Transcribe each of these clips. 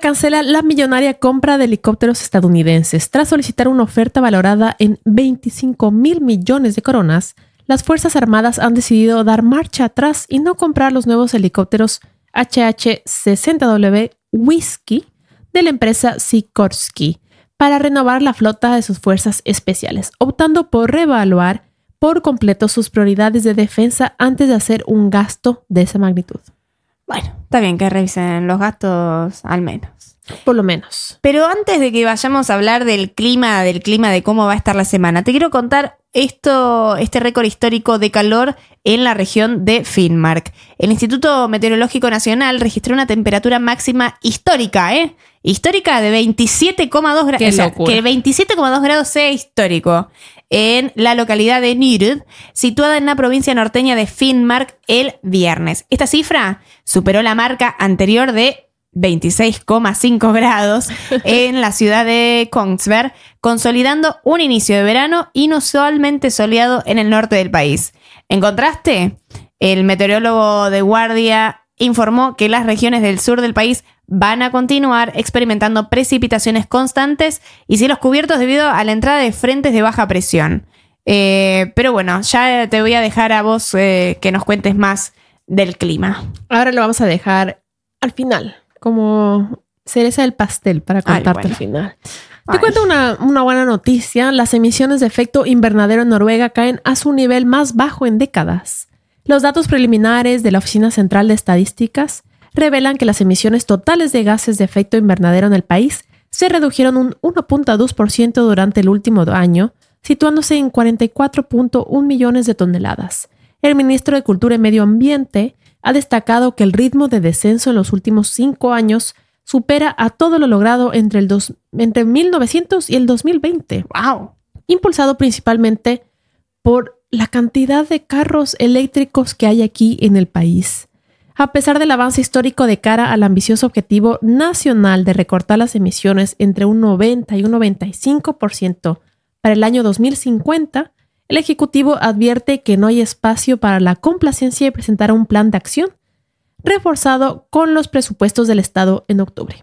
cancela la millonaria compra de helicópteros estadounidenses. Tras solicitar una oferta valorada en 25,000 millones de coronas, las Fuerzas Armadas han decidido dar marcha atrás y no comprar los nuevos helicópteros HH-60W Whiskey de la empresa Sikorsky para renovar la flota de sus fuerzas especiales, optando por reevaluar por completo sus prioridades de defensa antes de hacer un gasto de esa magnitud. Bueno, está bien que revisen los gastos al menos. Por lo menos. Pero antes de que vayamos a hablar del clima, de cómo va a estar la semana, te quiero contar este récord histórico de calor en la región de Finnmark. El Instituto Meteorológico Nacional registró una temperatura máxima histórica, histórica de 27,2 grados. ¡Qué locura! Que 27,2 grados sea histórico. En la localidad de Nyrd, situada en la provincia norteña de Finnmark, el viernes. Esta cifra superó la marca anterior de 26,5 grados en la ciudad de Kongsberg, consolidando un inicio de verano inusualmente soleado en el norte del país. En contraste, el meteorólogo de guardia informó que las regiones del sur del país van a continuar experimentando precipitaciones constantes y cielos cubiertos debido a la entrada de frentes de baja presión. Pero bueno, ya te voy a dejar a vos que nos cuentes más del clima. Ahora lo vamos a dejar al final, como cereza del pastel para contarte al final. Te cuento una buena noticia. Las emisiones de efecto invernadero en Noruega caen a su nivel más bajo en décadas. Los datos preliminares de la Oficina Central de Estadísticas revelan que las emisiones totales de gases de efecto invernadero en el país se redujeron un 1.2% durante el último año, situándose en 44.1 millones de toneladas. El ministro de Cultura y Medio Ambiente ha destacado que el ritmo de descenso en los últimos 5 años supera a todo lo logrado entre 1900 y el 2020. ¡Wow! Impulsado principalmente por la cantidad de carros eléctricos que hay aquí en el país. A pesar del avance histórico de cara al ambicioso objetivo nacional de recortar las emisiones entre un 90 y un 95% para el año 2050, el Ejecutivo advierte que no hay espacio para la complacencia y presentará un plan de acción reforzado con los presupuestos del Estado en octubre.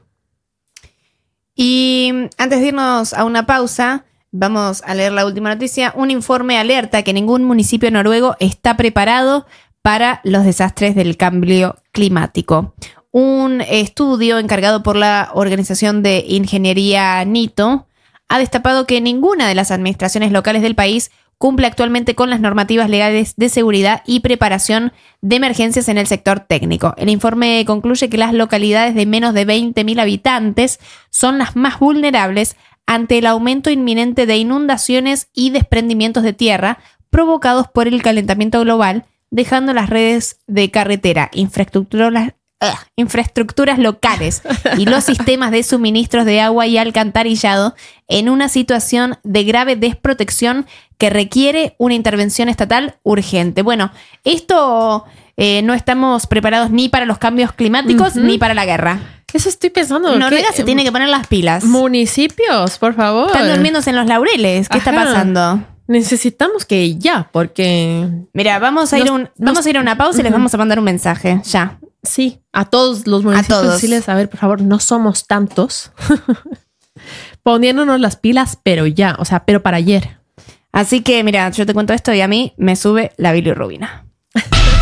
Y antes de irnos a una pausa, vamos a leer la última noticia. Un informe alerta que ningún municipio noruego está preparado para los desastres del cambio climático. Un estudio encargado por la Organización de Ingeniería NITO ha destapado que ninguna de las administraciones locales del país cumple actualmente con las normativas legales de seguridad y preparación de emergencias en el sector técnico. El informe concluye que las localidades de menos de 20.000 habitantes son las más vulnerables ante el aumento inminente de inundaciones y desprendimientos de tierra provocados por el calentamiento global, dejando las redes de carretera, infraestructuras locales y los sistemas de suministros de agua y alcantarillado en una situación de grave desprotección que requiere una intervención estatal urgente. Bueno, esto no estamos preparados ni para los cambios climáticos ni para la guerra. Eso estoy pensando. Noruega se tiene que poner las pilas. Municipios, por favor. Están durmiéndose en los laureles. ¿Qué está pasando? Necesitamos que ya, porque... Mira, vamos a ir a una pausa y les vamos a mandar un mensaje. Ya. Sí, a todos los municipios decirles, a ver, por favor, no somos tantos. Poniéndonos las pilas, pero ya, o sea, pero para ayer. Así que, mira, yo te cuento esto y a mí me sube la bilirrubina.